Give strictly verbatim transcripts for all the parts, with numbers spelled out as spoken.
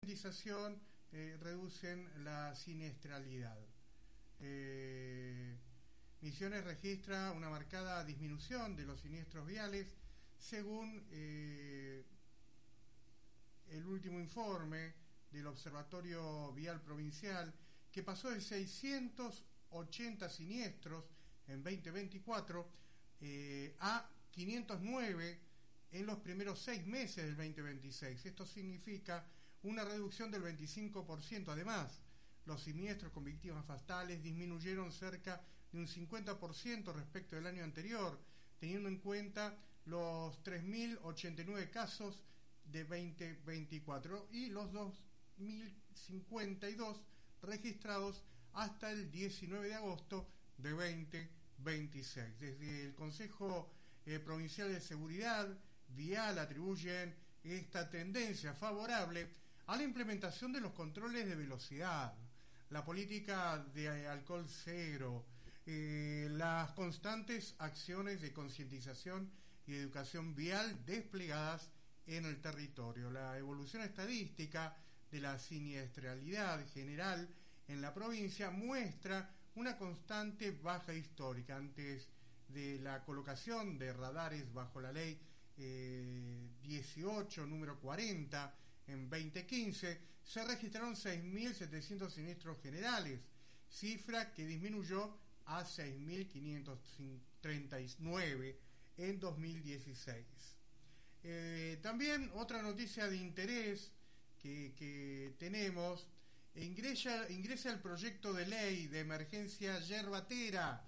concientización eh, reducen la siniestralidad. Eh, Misiones registra una marcada disminución de los siniestros viales según eh, el último informe del Observatorio Vial Provincial, que pasó de seiscientos ochenta siniestros en veinte veinticuatro eh, a quinientos nueve en los primeros seis meses del veinte veintiséis. Esto significa una reducción del veinticinco por ciento. Además, los siniestros con víctimas fatales disminuyeron cerca de un cincuenta por ciento respecto del año anterior, teniendo en cuenta los tres mil ochenta y nueve casos de veinte veinticuatro y los dos mil cincuenta y dos registrados hasta el diecinueve de agosto de veinte veintiséis. Desde el Consejo eh, Provincial de Seguridad Vial atribuyen esta tendencia favorable a la implementación de los controles de velocidad, la política de alcohol cero, eh, las constantes acciones de concientización y educación vial desplegadas en el territorio. La evolución estadística de la siniestralidad general en la provincia muestra una constante baja histórica. Antes de la colocación de radares bajo la ley eh, dieciocho, número cuarenta, en veinte quince, se registraron seis mil setecientos siniestros generales, cifra que disminuyó a seis mil quinientos treinta y nueve en dos mil dieciséis. Eh, también otra noticia de interés que, que tenemos, ingresa, ingresa el proyecto de ley de emergencia yerbatera.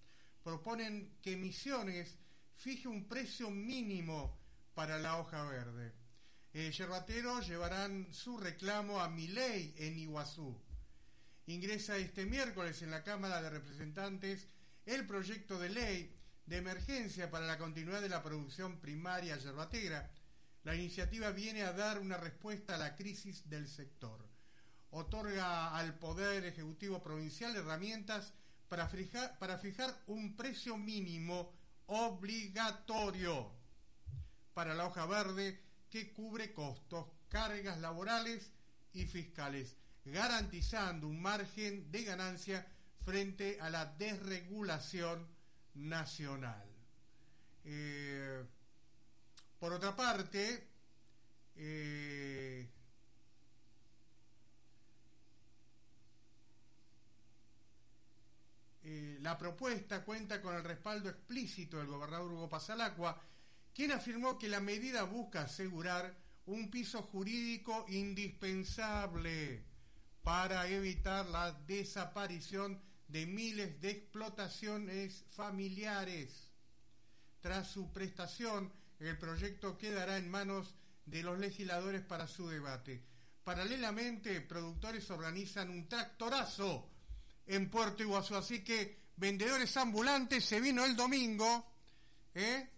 Proponen que Misiones fije un precio mínimo para la hoja verde. Eh, yerbateros llevarán su reclamo a Milei en Iguazú. Ingresa este miércoles en la Cámara de Representantes el proyecto de ley de emergencia para la continuidad de la producción primaria yerbatera. La iniciativa viene a dar una respuesta a la crisis del sector. Otorga al Poder Ejecutivo Provincial herramientas para fijar, para fijar un precio mínimo obligatorio para la hoja verde que cubre costos, cargas laborales y fiscales, garantizando un margen de ganancia frente a la desregulación nacional. Eh, por otra parte, eh, eh, la propuesta cuenta con el respaldo explícito del gobernador Hugo Pasalacqua, quien afirmó que la medida busca asegurar un piso jurídico indispensable para evitar la desaparición de miles de explotaciones familiares. Tras su prestación, el proyecto quedará en manos de los legisladores para su debate. Paralelamente, productores organizan un tractorazo en Puerto Iguazú, así que vendedores ambulantes, se vino el domingo, ¿eh?